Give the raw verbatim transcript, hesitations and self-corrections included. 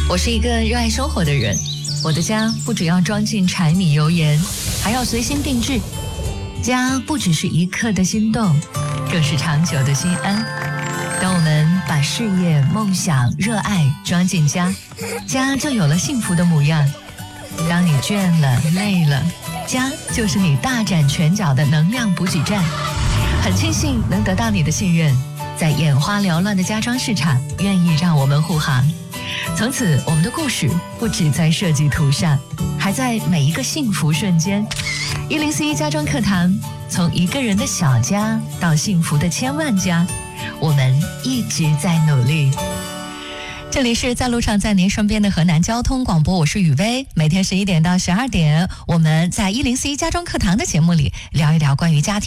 我是一个热爱生活的人，我的家不只要装进柴米油盐，还要随心定制。家不只是一刻的心动，更是长久的心安。当我们把事业、梦想、热爱装进家，家就有了幸福的模样。当你倦了、累了，家就是你大展拳脚的能量补给站。很庆幸能得到你的信任，在眼花缭乱的家装市场，愿意让我们护航。从此，我们的故事不只在设计图上，还在每一个幸福瞬间。一零四一家装课堂，从一个人的小家到幸福的千万家，我们一直在努力。这里是在路上在您身边的河南交通广播，我是雨薇。每天十一点到十二点，我们在一零四一家装课堂的节目里聊一聊关于家庭